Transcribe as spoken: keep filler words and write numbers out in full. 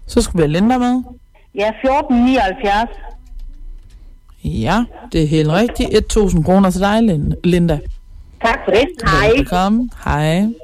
Så skal vi have Linda med. Ja, fjorten nioghalvfjerds. Ja, det er helt rigtigt. tusind kroner til dig, Linda. Tak for det. Hej. Velkommen. Hej.